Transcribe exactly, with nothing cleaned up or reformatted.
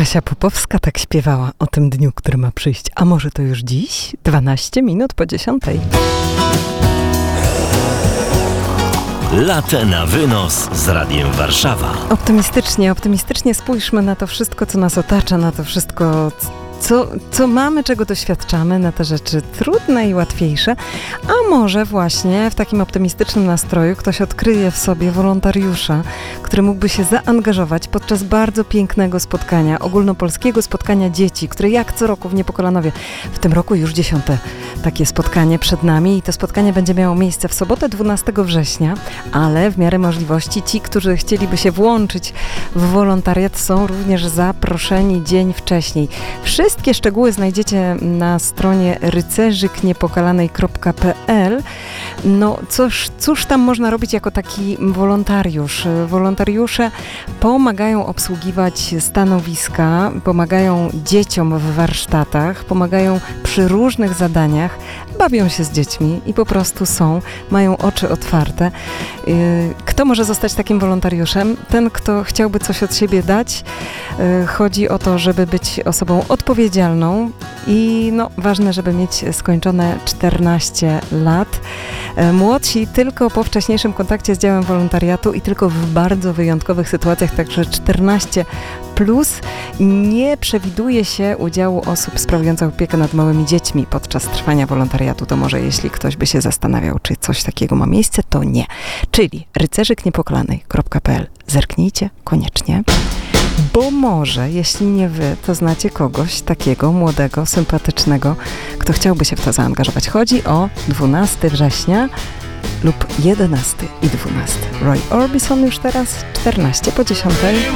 Kasia Popowska tak śpiewała o tym dniu, który ma przyjść. A może to już dziś? dwanaście minut po dziesiątej. Latte na wynos z Radiem Warszawa. Optymistycznie, optymistycznie spójrzmy na to wszystko, co nas otacza, na to wszystko, co, co mamy, czego doświadczamy, na te rzeczy trudne i łatwiejsze. A może właśnie w takim optymistycznym nastroju ktoś odkryje w sobie wolontariusza, który mógłby się zaangażować podczas bardzo pięknego spotkania, ogólnopolskiego spotkania dzieci, które jak co roku w Niepokalanowie, w tym roku już dziesiąte takie spotkanie przed nami i to spotkanie będzie miało miejsce w sobotę dwunastego września, ale w miarę możliwości ci, którzy chcieliby się włączyć w wolontariat, są również zaproszeni dzień wcześniej. Wszystkie szczegóły znajdziecie na stronie rycerzyk niepokalanej kropka pe el. No cóż, cóż tam można robić jako taki wolontariusz? Wolontariusze pomagają obsługiwać stanowiska, pomagają dzieciom w warsztatach, pomagają przy różnych zadaniach, bawią się z dziećmi i po prostu są, mają oczy otwarte. Kto może zostać takim wolontariuszem? Ten, kto chciałby coś od siebie dać. Chodzi o to, żeby być osobą odpowiedzialną i no, ważne, żeby mieć skończone czternaście lat. Młodsi tylko po wcześniejszym kontakcie z działem wolontariatu i tylko w bardzo wyjątkowych sytuacjach, także czternaście plus. Nie przewiduje się udziału osób sprawujących opiekę nad małymi dziećmi podczas trwania wolontariatu. To może jeśli ktoś by się zastanawiał, czy coś takiego ma miejsce, to nie. Czyli rycerzyk niepokalanej kropka pe el. Zerknijcie koniecznie. Bo może, jeśli nie wy, to znacie kogoś takiego młodego, sympatycznego, kto chciałby się w to zaangażować. Chodzi o dwunastego września lub jedenastego i dwunastego. Roy Orbison już teraz, czternaście po dziesiątej.